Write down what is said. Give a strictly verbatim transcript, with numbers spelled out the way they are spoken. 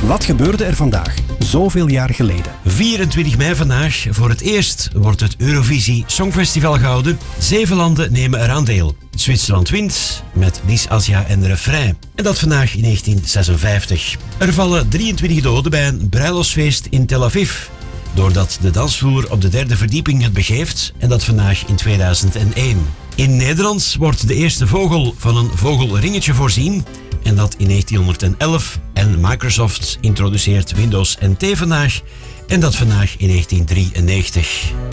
Wat gebeurde er vandaag, zoveel jaar geleden? vierentwintig mei vandaag. Voor het eerst wordt het Eurovisie Songfestival gehouden. Zeven landen nemen eraan deel. Zwitserland wint met Lis Asia en Refrain. En dat vandaag in negentien zesenvijftig. Er vallen drieëntwintig doden bij een bruiloftsfeest in Tel Aviv. Doordat de dansvloer op de derde verdieping het begeeft. En dat vandaag in tweeduizend één. In Nederland wordt de eerste vogel van een vogelringetje voorzien. En dat in negentienhonderdelf. En Microsoft introduceert Windows N T vandaag. En dat vandaag in negentien drieënnegentig.